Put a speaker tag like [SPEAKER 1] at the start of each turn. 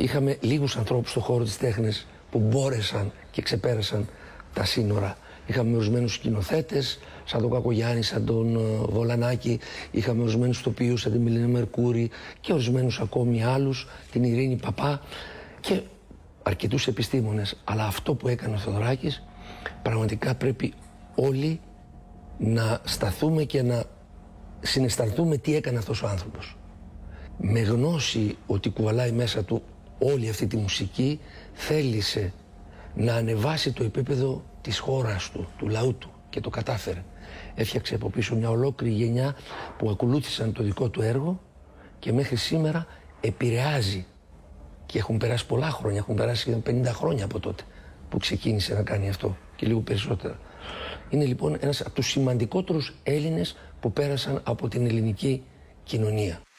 [SPEAKER 1] Είχαμε λίγους ανθρώπους στον χώρο της τέχνης που μπόρεσαν και ξεπέρασαν τα σύνορα. Είχαμε ορισμένους σκηνοθέτες, σαν τον Κακογιάννη, σαν τον Βολανάκη. Είχαμε ορισμένους τοπίους, σαν την Μιλένα Μερκούρη και ορισμένους ακόμη άλλους, την Ειρήνη Παπά και αρκετούς επιστήμονες. Αλλά αυτό που έκανε ο Θεοδωράκης, πραγματικά πρέπει όλοι να σταθούμε και να συναισθανθούμε τι έκανε αυτός ο άνθρωπος. Με γνώση ότι κουβαλάει μέσα του όλη αυτή τη μουσική, θέλησε να ανεβάσει το επίπεδο της χώρας του, του λαού του, και το κατάφερε. Έφτιαξε από πίσω μια ολόκληρη γενιά που ακολούθησαν το δικό του έργο και μέχρι σήμερα επηρεάζει. Και έχουν περάσει πολλά χρόνια, έχουν περάσει 50 χρόνια από τότε που ξεκίνησε να κάνει αυτό και λίγο περισσότερα. Είναι λοιπόν ένας από τους σημαντικότερους Έλληνες που πέρασαν από την ελληνική κοινωνία.